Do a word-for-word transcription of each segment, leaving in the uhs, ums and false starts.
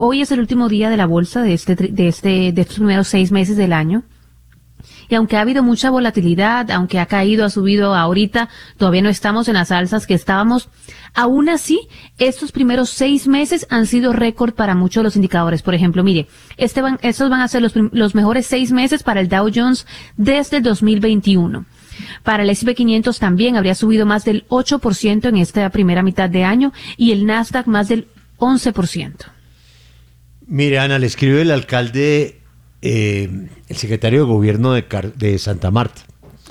hoy es el último día de la bolsa de este, de este, de estos primeros seis meses del año. Y aunque ha habido mucha volatilidad, aunque ha caído, ha subido ahorita, todavía no estamos en las alzas que estábamos. Aún así, estos primeros seis meses han sido récord para muchos de los indicadores. Por ejemplo, mire, este van, estos van a ser los, los mejores seis meses para el Dow Jones desde el dos mil veintiuno. Para el ese and pe quinientos también habría subido más del ocho por ciento en esta primera mitad de año y el Nasdaq más del once por ciento. Mire, Ana, le escribe el alcalde... Eh, el secretario de gobierno de, Car- de Santa Marta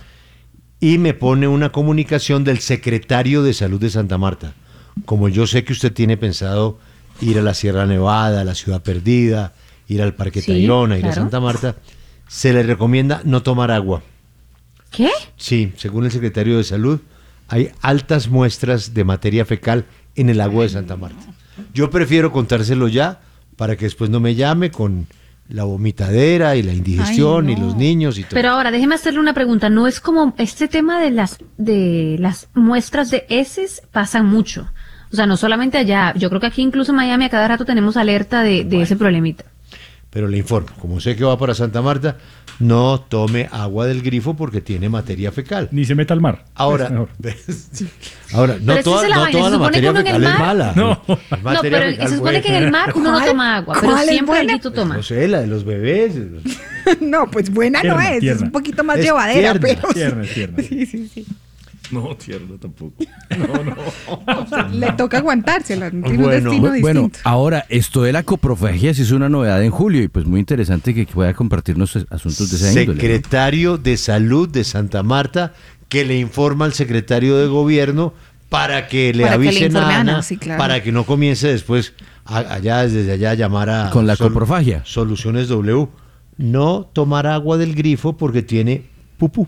y me pone una comunicación del secretario de salud de Santa Marta. Como yo sé que usted tiene pensado ir a la Sierra Nevada, a la Ciudad Perdida, ir al Parque Sí, Tayrona, ir claro. a Santa Marta, se le recomienda no tomar agua. ¿Qué? Sí, según el secretario de salud, hay altas muestras de materia fecal en el agua de Santa Marta. Yo prefiero contárselo ya para que después no me llame con la vomitadera y la indigestión. Ay, y no. los niños y todo. Pero ahora, déjeme hacerle una pregunta. No es como este tema de las de las muestras de heces pasan mucho. O sea, no solamente allá. Yo creo que aquí incluso en Miami a cada rato tenemos alerta de, de Bueno. ese problemita. Pero le informo, como sé que va para Santa Marta, no tome agua del grifo porque tiene materia fecal. Ni se meta al mar. Ahora, Es mejor. ahora no Pero esa toda, es la no vaina, toda se la supone que materia uno en el fecal es mar- mala. No. Hay No, materia pero fecal se supone que en buena. el mar uno no ¿Cuál? toma agua, pero ¿Cuál es siempre buena? allí tú tomas. No sé, la de los bebés. No, pues buena Tierna, no es, es tierna. un poquito más Es llevadera, tierna, pero tierna, tierna. sí, sí, sí. No, tierno tampoco. No, no. Le toca aguantársela, tiene un Bueno, destino Bu- Bueno, distinto. ahora, esto de la coprofagia sí es una novedad en julio y pues muy interesante que pueda compartirnos asuntos de esa índole. Secretario de Salud de Santa Marta que le informa al secretario de Gobierno para que le Para que le avisen informe a a Ana, Ana, sí, claro. para que no comience después a- allá desde allá a llamar a Con la coprofagia. Soluciones W. No tomar agua del grifo porque tiene pupú.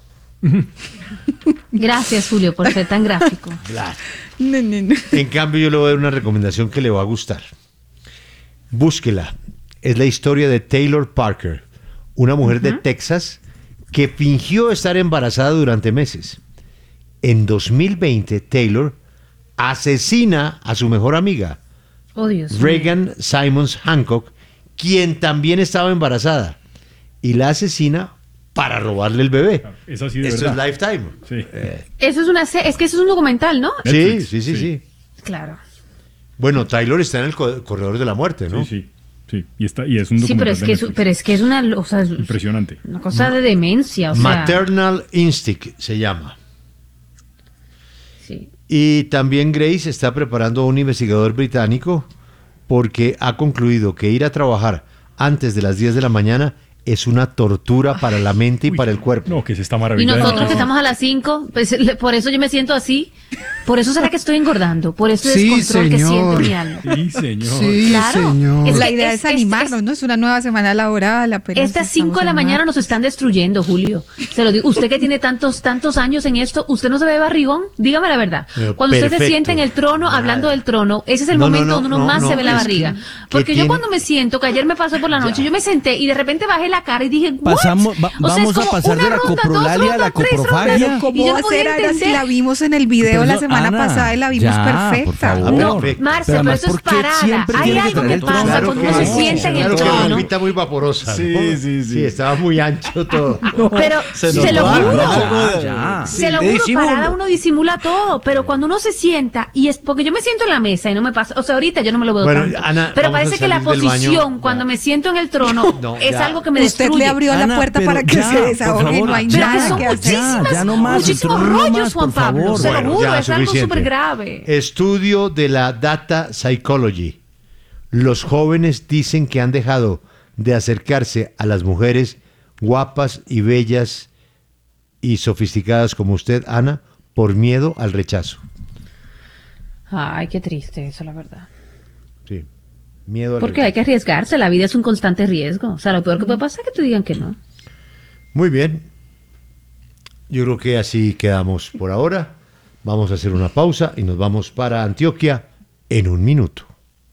Gracias, Julio, por ser tan gráfico. Claro. No, no, no. En cambio, yo le voy a dar una recomendación que le va a gustar. Búsquela. Es la historia de Taylor Parker, una mujer de Texas que fingió estar embarazada durante meses. En dos mil veinte, Taylor asesina a su mejor amiga, Oh, Dios mío. Reagan Simons Hancock, quien también estaba embarazada, y la asesina para robarle el bebé. Es así de Esto verdad. es Lifetime. Sí. Eh, Eso es una se- es que eso es un documental, ¿no? sí, Netflix, sí, sí, sí. sí. Claro. Bueno, Taylor está en el co- corredor de la muerte, ¿no? Sí, sí. Sí, y, está, y es un Sí, documental pero es de que es, Netflix. pero es que es una, o sea, es Impresionante. una cosa de demencia, o sea. Maternal Instinct se llama. Sí. Y también Grace está preparando a un investigador británico porque ha concluido que ir a trabajar antes de las diez de la mañana es una tortura para la mente y Uy, para el cuerpo. No, que se está Y maravillando. nosotros que estamos a las cinco, pues le- por eso yo me siento así. Por eso será que estoy engordando, por ese Sí, descontrol que señor. siento en mi alma. Sí, señor. Sí, Claro. señor. Es La que idea es- es, es- animarnos, es- ¿no? Es una nueva semana laboral. apenas Estas cinco estamos de la en mañana marzo. nos están destruyendo, Julio. Se lo digo. Usted que tiene tantos, tantos años en esto, ¿usted no se ve barrigón? Dígame la verdad. Pero Cuando usted se perfecto. sienta en el trono, Nada. hablando del trono, ese es el No, no, momento no, donde uno no, más no, se ve la es que- barriga. que Porque yo tiene- cuando me siento, que ayer me pasó por la noche, Ya. yo me senté y de repente bajé la cara y dije, ¿what? Pasamos, va- O sea, es vamos a como pasar una de la ronda, dos coprolalia a la rondas, tres coprofagia. rondas. Pero ¿cómo Y yo va a no podía ser, Ana, si entender. la vimos en el video Pero la eso, semana Ana, pasada y la vimos ya, perfecta? por favor. No, Perfecto. Marce, Pero pero además, eso es ¿por qué parada. siempre Hay tiene que algo traer que el trono? pasa Claro cuando que uno se no, sienta en el claro que trono. la ropita muy vaporosa. Sí, ¿no? sí, sí. Sí, estaba muy ancho todo. Pero Se se, nos lo va, juro. Ya, ya. Se lo juro, parada uno disimula todo, pero cuando uno se sienta, y es porque yo me siento en la mesa y no me pasa, o sea, ahorita yo no me lo veo Bueno, tanto, Ana, pero vamos a parece que la salir del baño. posición, Ya. cuando me siento en el trono, No, es ya. algo que me Usted destruye. le abrió Ana, la puerta pero para que ya, se por desahogue, favor, no hay Pero nada que son que hacer. muchísimas, ya no más, muchísimos el trono no rollos, más, Juan por Pablo, favor. se lo Bueno, juro, ya, es algo suficiente. súper grave. Estudio de la Data Psychology. Los jóvenes dicen que han dejado de acercarse a las mujeres guapas y bellas y sofisticadas como usted, Ana, por miedo al rechazo. Ay, qué triste eso, la verdad. Sí, miedo al Porque hay rechazo. que arriesgarse, la vida es un constante riesgo. O sea, lo peor que puede pasar es que te digan que no. Muy bien. Yo creo que así quedamos por ahora. Vamos a hacer una pausa y nos vamos para Antioquia en un minuto.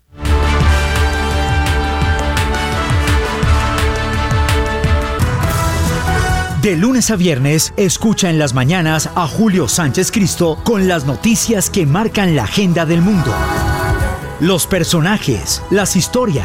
De lunes a viernes, escucha en las mañanas a Julio Sánchez Cristo con las noticias que marcan la agenda del mundo. Los personajes, las historias.